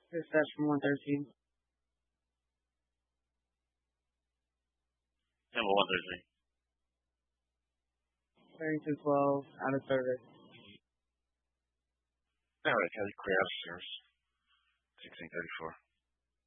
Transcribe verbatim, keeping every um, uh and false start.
Dispatch from one thirteen. Number one thirteen. Barrington twelve, out of service. All right, Kelly, clear out of service. sixteen thirty-four.